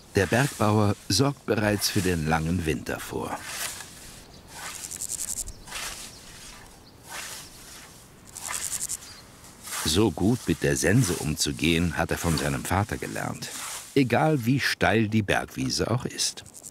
Der Bergbauer sorgt bereits für den langen Winter vor. So gut mit der Sense umzugehen, hat er von seinem Vater gelernt. Egal wie steil die Bergwiese auch ist.